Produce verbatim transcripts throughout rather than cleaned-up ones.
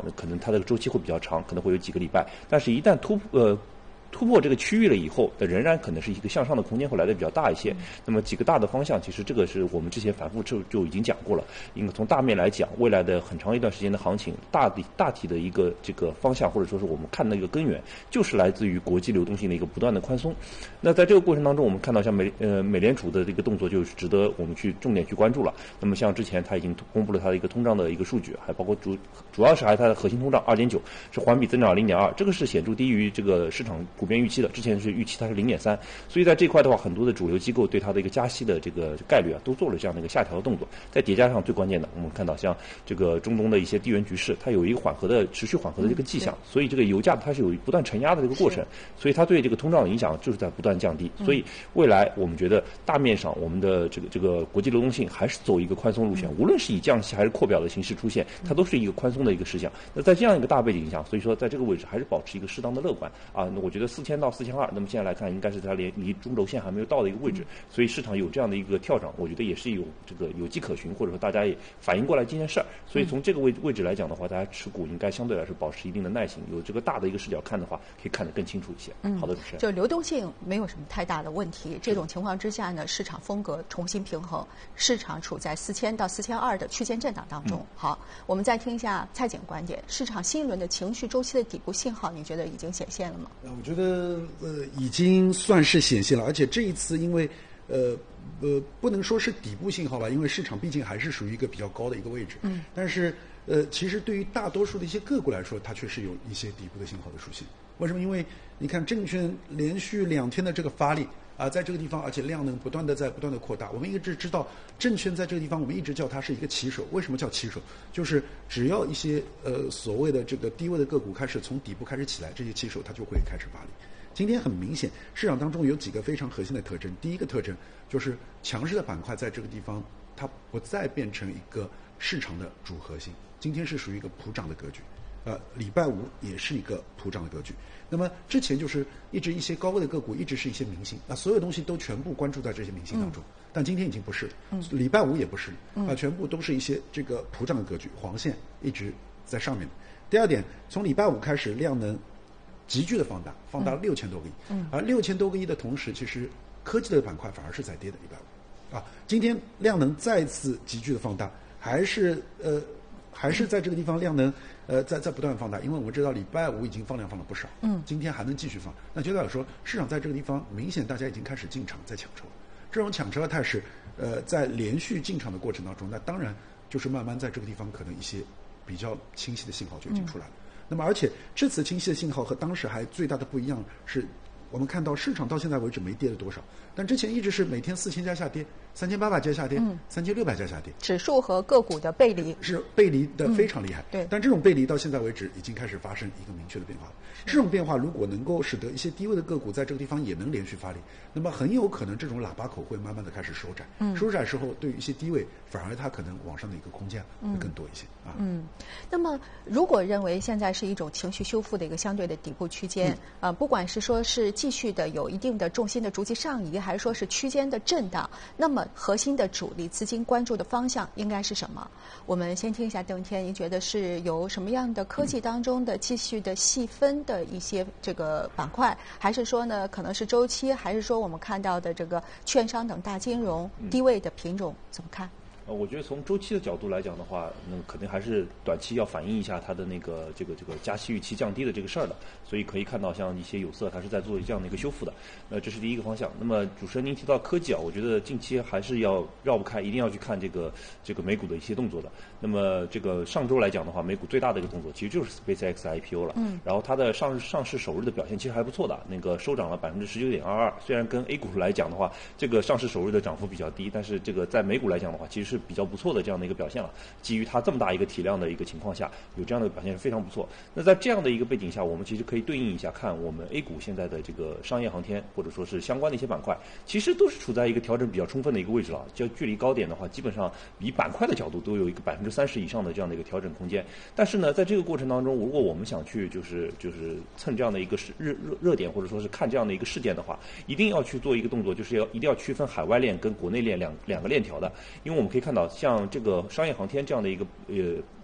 可能它的周期会比较长，可能会有几个礼拜。但是，一旦突呃突破这个区域了以后，仍然可能是一个向上的空间会来的比较大一些。那么几个大的方向，其实这个是我们之前反复就就已经讲过了。应该从大面来讲，未来的很长一段时间的行情，大体大体的一个这个方向，或者说是我们看的一个根源，就是来自于国际流动性的一个不断的宽松。那在这个过程当中，我们看到像美呃美联储的这个动作，就是值得我们去重点去关注了。那么像之前它已经公布了它的一个通胀的一个数据，还包括主主要是还它的核心通胀 二点九 是环比增长 零点二， 这个是显著低于这个市场普遍预期的。之前是预期它是 零点三， 所以在这块的话，很多的主流机构对它的一个加息的这个概率啊，都做了这样的一个下调的动作。再叠加上最关键的，我们看到像这个中东的一些地缘局势，它有一个缓和的持续缓和的这个迹象，嗯、所以这个油价它是有不断承压的这个过程，所以它对这个通胀的影响就是在不断降低。所以未来我们觉得大面上我们的这个这个国际流动性还是走一个宽松路线，无论是以降息还是扩表的形式出现，它都是一个宽松的一个事项。那在这样一个大背景下，所以说在这个位置还是保持一个适当的乐观啊。那我觉得四千到四千二，那么现在来看，应该是它连离中轴线还没有到的一个位置，所以市场有这样的一个跳涨，我觉得也是有这个有迹可循，或者说大家也反应过来这件事儿。所以从这个位位置来讲的话，大家持股应该相对来说保持一定的耐心，有这个大的一个视角看的话，可以看得更清楚一些。 嗯， 好的，主持人。 就流动性没有什么太大的问题，这种情况之下呢，市场风格重新平衡，市场处在四千到四千二的区间震荡当中。嗯、好，我们再听一下蔡警观点，市场新一轮的情绪周期的底部信号，你觉得已经显现了吗？ 我觉得呃已经算是显现了，而且这一次因为呃呃不能说是底部信号吧，因为市场毕竟还是属于一个比较高的一个位置，嗯，但是呃其实对于大多数的一些个股来说，它确实有一些底部的信号的属性。为什么？因为你看证券连续两天的这个发力啊，在这个地方，而且量能不断的在不断的扩大。我们一直知道证券在这个地方，我们一直叫它是一个旗手。为什么叫旗手？就是只要一些呃所谓的这个低位的个股开始从底部开始起来，这些旗手它就会开始发力。今天很明显，市场当中有几个非常核心的特征。第一个特征就是强势的板块在这个地方，它不再变成一个市场的主核心，今天是属于一个普涨的格局。呃，礼拜五也是一个普涨的格局。那么之前就是一直一些高位的个股，一直是一些明星，啊，所有东西都全部关注在这些明星当中。嗯、但今天已经不是，嗯、礼拜五也不是，啊，全部都是一些这个普涨的格局，黄线一直在上面。第二点，从礼拜五开始量能急剧的放大，放大六千多个亿，嗯、而六千多个亿的同时，其实科技的板块反而是在跌的。礼拜五，啊，今天量能再次急剧的放大，还是呃。还是在这个地方量能，呃，在在不断放大，因为我们知道礼拜五已经放量放了不少，嗯，今天还能继续放，那就代表说市场在这个地方明显大家已经开始进场在抢车了。这种抢车的态势，呃，在连续进场的过程当中，那当然就是慢慢在这个地方可能一些比较清晰的信号就已经出来了。嗯、那么，而且这次清晰的信号和当时还最大的不一样是，我们看到市场到现在为止没跌了多少，但之前一直是每天四千家下跌，三千八百家下跌，三千六百家下跌， 指数和个股的背离是背离的非常厉害。 嗯、对， 但这种背离到现在为止已经开始发生一个明确的变化。这种变化如果能够使得一些低位的个股在这个地方也能连续发力，那么很有可能这种喇叭口会慢慢的开始收窄。嗯，收窄之后，对于一些低位，反而它可能往上的一个空间会更多一些。嗯、啊， 嗯，那么如果认为现在是一种情绪修复的一个相对的底部区间，啊、嗯呃，不管是说是继续的有一定的重心的逐级上移，还是说是区间的震荡，那么核心的主力资金关注的方向应该是什么？我们先听一下邓天，您觉得是有什么样的科技当中的继续的细分的一些这个板块，还是说呢可能是周期，还是说我们看到的这个券商等大金融低位的品种怎么看？ 呃，我觉得从周期的角度来讲的话，那肯定还是短期要反映一下它的那个这个这个加息预期降低的这个事儿的，所以可以看到像一些有色它是在做这样的一个修复的，那这是第一个方向。那么主持人您提到科技啊，我觉得近期还是要绕不开，一定要去看这个这个美股的一些动作的。那么这个上周来讲的话，美股最大的一个动作其实就是 SpaceX I P O 了，嗯，然后它的上上市首日的表现其实还不错的，那个收涨了百分之十九点二二，虽然跟 A 股来讲的话，这个上市首日的涨幅比较低，但是这个在美股来讲的话，其实是比较不错的这样的一个表现了。基于它这么大一个体量的一个情况下，有这样的表现是非常不错。那在这样的一个背景下，我们其实可以对应一下，看我们 A 股现在的这个商业航天或者说是相关的一些板块，其实都是处在一个调整比较充分的一个位置了。就距离高点的话，基本上以板块的角度都有一个百分之三十以上的这样的一个调整空间。但是呢，在这个过程当中，如果我们想去就是就是蹭这样的一个热热热点，或者说是看这样的一个事件的话，一定要去做一个动作，就是要一定要区分海外链跟国内链两两个链条的。因为我们可以看到，像这个商业航天这样的一个呃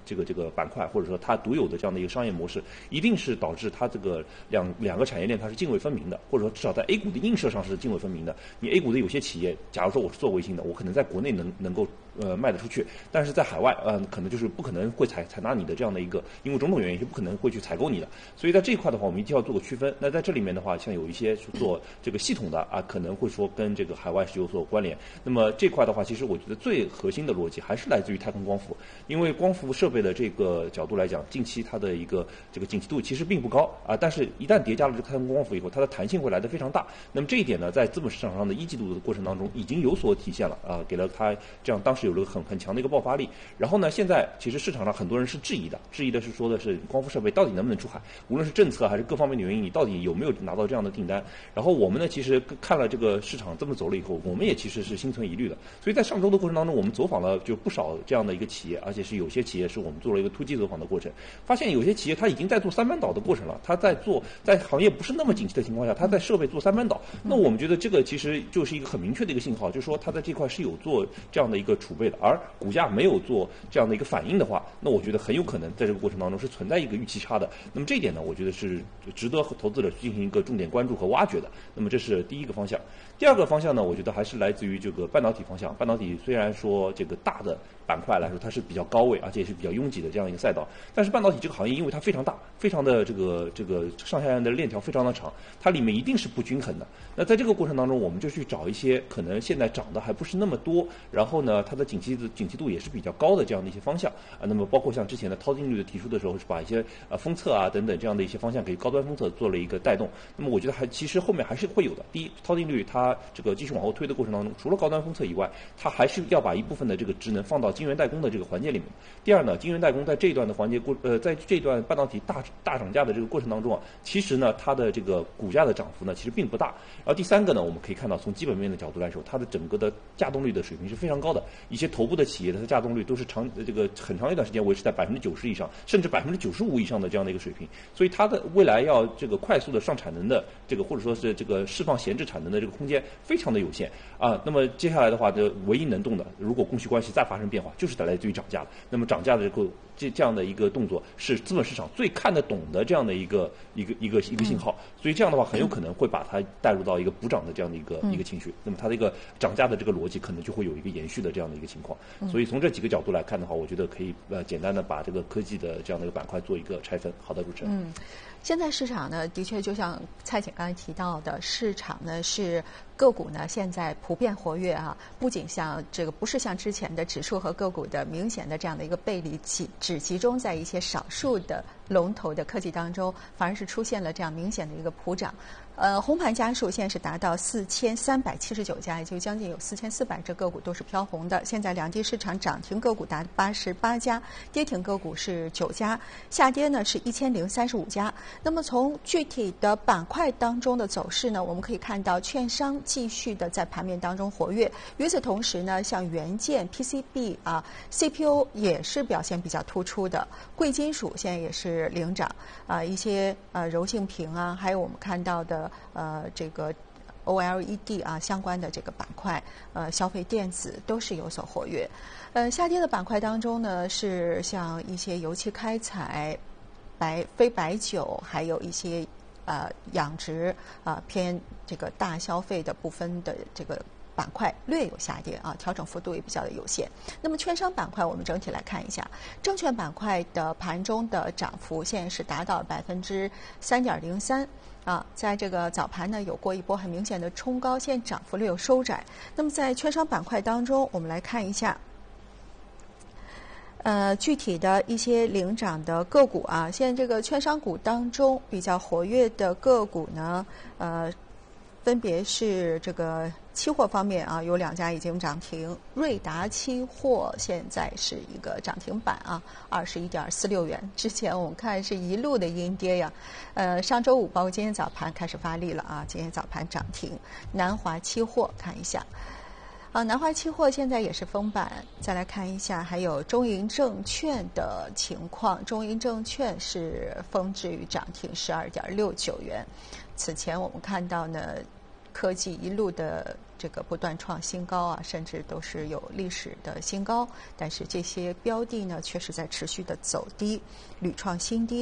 这个这个板块，或者说它独有的这样的一个商业模式，一定是导致它这个两两个产业链它是泾渭分明的，或者说至少在 A 股的映射上是泾渭分明的。你 A 股的有些企业，假如说我是做卫星的，我可能在国内能能够呃卖得出去，但是在海外呃可能就是不可能会采采纳你的这样的一个，因为种种原因是不可能会去采购你的。所以在这一块的话，我们一定要做个区分。那在这里面的话，像有一些做这个系统的啊，可能会说跟这个海外是有所关联。那么这块的话，其实我觉得最核心的逻辑还是来自于太空光伏，因为光伏设备的这个角度来讲，近期它的一个这个景气度其实并不高啊，但是一旦叠加了这个太空光伏以后，它的弹性会来得非常大。那么这一点呢，在资本市场上的一季度的过程当中已经有所体现了啊，给了它这样当时有了很很强的一个爆发力。然后呢，现在其实市场上很多人是质疑的，质疑的是说的是光伏设备到底能不能出海，无论是政策还是各方面的原因，你到底有没有拿到这样的订单？然后我们呢，其实看了这个市场这么走了以后，我们也其实是心存疑虑的。所以在上周的过程当中，我们走访了就不少这样的一个企业，而且是有些企业是我们做了一个突击走访的过程，发现有些企业它已经在做三班倒的过程了，它在做在行业不是那么景气的情况下，它在设备做三班倒。那我们觉得这个其实就是一个很明确的一个信号，就是说它在这块是有做这样的一个储备的，而股价没有做这样的一个反应的话，那我觉得很有可能在这个过程当中是存在一个预期差的。那么这一点呢，我觉得是值得投资者进行一个重点关注和挖掘的。那么这是第一个方向。第二个方向呢，我觉得还是来自于这个半导体方向。半导体虽然说这个大的板块来说它是比较高位，而且也是比较拥挤的这样一个赛道，但是半导体这个行业因为它非常大，非常的这个这个上下游的链条非常的长，它里面一定是不均衡的。那在这个过程当中，我们就去找一些可能现在涨的还不是那么多，然后呢它的景气的景气度也是比较高的这样的一些方向啊。那么包括像之前的涛定律的提出的时候，是把一些呃封测啊等等这样的一些方向给高端封测做了一个带动。那么我觉得还其实后面还是会有的。第一，涛定律它这个继续往后推的过程当中，除了高端封测以外，它还是要把一部分的这个职能放到晶圆代工的这个环节里面。第二呢，晶圆代工在这一段的环节过呃，在这一段半导体大大涨价的这个过程当中啊，其实呢它的这个股价的涨幅呢其实并不大。然后第三个呢，我们可以看到从基本面的角度来说，它的整个的稼动率的水平是非常高的。一些头部的企业的稼动率都是长这个很长一段时间维持在百分之九十以上，甚至百分之九十五以上的这样的一个水平。所以它的未来要这个快速的上产能的这个或者说是这个释放闲置产能的这个空间非常的有限啊。那么接下来的话，这唯一能动的，如果供需关系再发生变化，就是来自于涨价了。那么涨价的这个这这样的一个动作是资本市场最看得懂的这样的一个一个一个一个信号，所以这样的话很有可能会把它带入到一个补涨的这样的一个、嗯、一个情绪，那么它的一个涨价的这个逻辑可能就会有一个延续的这样的一个情况。所以从这几个角度来看的话，我觉得可以呃简单的把这个科技的这样的一个板块做一个拆分。好的，主持人。 嗯，现在市场呢，的确就像蔡姐刚才提到的，市场呢是个股呢现在普遍活跃啊，不仅像这个不是像之前的指数和个股的明显的这样的一个背离，集只集中在一些少数的龙头的科技当中，反而是出现了这样明显的一个普涨。呃，红盘家数现在是达到四千三百七十九家，也就将近有四千四百只个股都是飘红的。现在两地市场涨停个股达八十八家，跌停个股是九家，下跌呢是一千零三十五家。那么从具体的板块当中的走势呢，我们可以看到券商继续的在盘面当中活跃。与此同时呢，像元件、P C B 啊、C P U 也是表现比较突出的。贵金属现在也是领涨啊，一些呃柔性屏啊，还有我们看到的呃这个 O L E D 啊相关的这个板块，呃消费电子都是有所活跃。呃，下跌的板块当中呢，是像一些油气开采、白非白酒，还有一些呃养殖啊、呃、偏这个大消费的部分的这个板块略有下跌啊，调整幅度也比较的有限。那么券商板块我们整体来看一下，证券板块的盘中的涨幅现在是达到百分之三点零三。啊，在这个早盘呢，有过一波很明显的冲高，现在涨幅略有收窄。那么在券商板块当中，我们来看一下，呃，具体的一些领涨的个股啊，现在这个券商股当中比较活跃的个股呢，呃，分别是这个期货方面啊，有两家已经涨停，瑞达期货现在是一个涨停板啊，二十一点四六元。之前我们看是一路的阴跌呀，呃，上周五包括今天早盘开始发力了啊，今天早盘涨停。南华期货看一下。啊，南华期货现在也是封板。再来看一下，还有中银证券的情况。中银证券是封至于涨停十二点六九元。此前我们看到呢， 科技一路的这个不断创新高啊，甚至都是有历史的新高，但是这些标的呢，却是在持续的走低，屡创新低。